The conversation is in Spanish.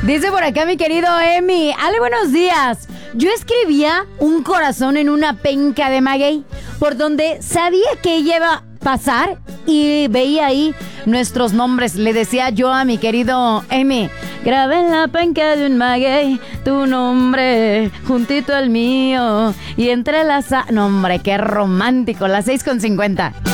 Dice por acá mi querido Emi, ale, buenos días. Yo escribía un corazón en una penca de maguey por donde sabía que ella iba a pasar y veía ahí nuestros nombres. Le decía yo a mi querido Emi, grabé en la penca de un maguey tu nombre juntito al mío y entre las... No, hombre, qué romántico. Las 6:50.